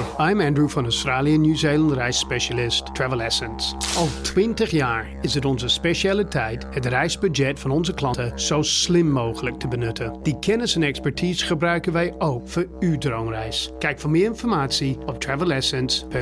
I'm Andrew van Australië Nieuw-Zeeland reisspecialist Travel Essence. Al 20 jaar is het onze specialiteit het reisbudget van onze klanten zo slim mogelijk te benutten. Die kennis en expertise gebruiken wij ook voor uw droomreis. Kijk voor meer informatie op travelessence.nl.